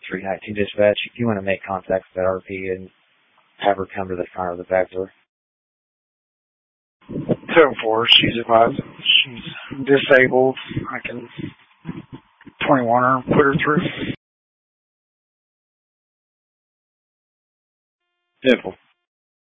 319 dispatch. If you want to make contact with that RP and have her come to the front of the back door. 7-4, she's advised she's disabled. I can 21 her, put her through. Simple.